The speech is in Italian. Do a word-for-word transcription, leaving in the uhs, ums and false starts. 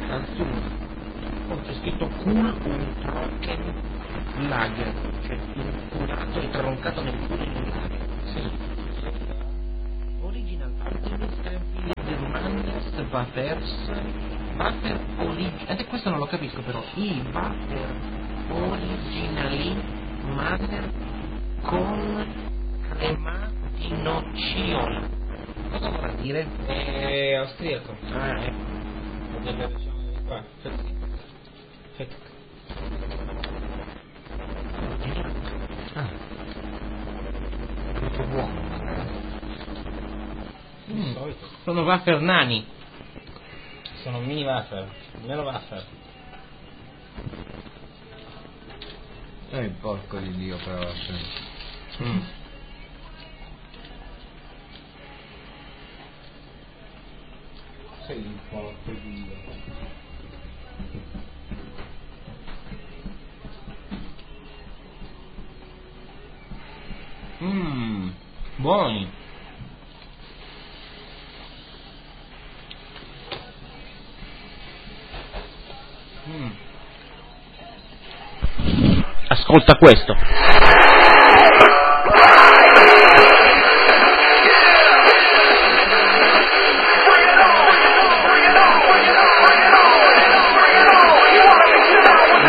anzi uno. Poi c'è scritto Cool und Trocken Lager, cioè inculato e troncato nel culo in un lager. Sì. Original Alchemist Greenfield Manders Waffers Wafer Original, questo non lo capisco però, i Wafer Originali Manner con crema di nocciola. Cosa vorrà dire? È austriaco. Ah, ecco. Della regione di qua. Ecco. Ah. Molto buono. Mm. Solito. Sono wafer nani. Sono mini wafer, meno wafer. Eh, porco di Dio però. Sì. Mm. Sei il porco di Dio. Mmm, buoni. Mm. Ascolta questo.